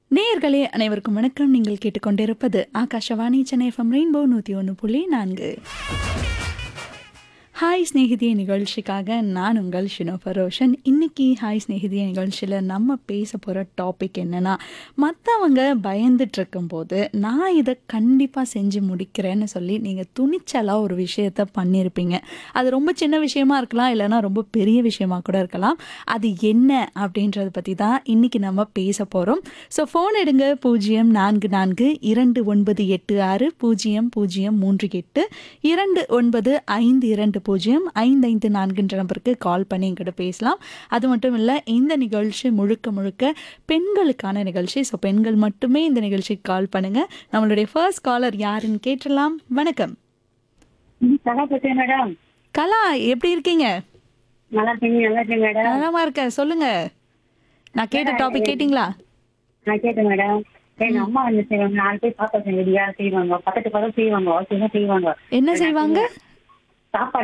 நேயர்களே அனைவருக்கும் வணக்கம். நீங்கள் கேட்டுக்கொண்டிருப்பது Akashvani Chennai FM rainbow 101.4. Hi ஸ்நேகிதிய நிகழ்ச்சிக்காக நான் உங்கள் ஷினோஃபா ரோஷன். இன்னைக்கு ஹாய் ஸ்நேகிதிய நிகழ்ச்சியில் நம்ம பேச போகிற டாபிக் என்னன்னா, மற்றவங்க பயந்துட்டு இருக்கும்போது நான் இதை கண்டிப்பாக செஞ்சு முடிக்கிறேன்னு சொல்லி நீங்கள் துணிச்சலாக ஒரு விஷயத்த பண்ணியிருப்பீங்க. அது ரொம்ப சின்ன விஷயமா இருக்கலாம், இல்லைன்னா ரொம்ப பெரிய விஷயமா கூட இருக்கலாம். அது என்ன அப்படின்றத பற்றி தான் இன்னைக்கு நம்ம பேச போகிறோம். ஸோ ஃபோன் எடுங்க 044428600038 2952 நம்பருக்கு கால் பண்ணி எங்கிட்ட பேசலாம். அது மட்டும் இல்லை, இந்த நிகழ்ச்சி முழுக்க முழுக்க பெண்களுக்கான நிகழ்ச்சி. ஸோ பெண்கள் மட்டுமே இந்த நிகழ்ச்சிக்கு கால் பண்ணுங்க. நம்மளுடைய ஃபர்ஸ்ட் காலர் யாருன்னு கேட்டுடலாம். வணக்கம் நல்லா பேசுறேன் மேடம். கலா, எப்படி இருக்கீங்க? நல்லா இருக்கீங்க, நல்லா இருக்கேன் மேடம். நலமா இருக்கேன். சொல்லுங்க, நான் கேட்ட டாபிக் கேட்டிங்களா? நான் கேட்டேன் மேடம். எங்க அம்மா என்ன செய்வாங்க, 4 பேர் சாப்பாடு செஞ்சு செய்வாங்க, பக்கத்து பக்கம் செய்வாங்க, அவசியமா செய்வாங்க. என்ன செய்வாங்க? சாப்பாடு